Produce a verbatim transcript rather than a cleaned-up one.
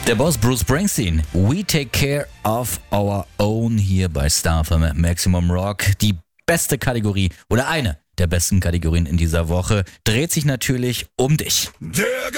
Der Boss Bruce Springsteen. We take care of our own hier bei Star F M Maximum Rock. Die beste Kategorie oder eine der besten Kategorien in dieser Woche dreht sich natürlich um dich. Der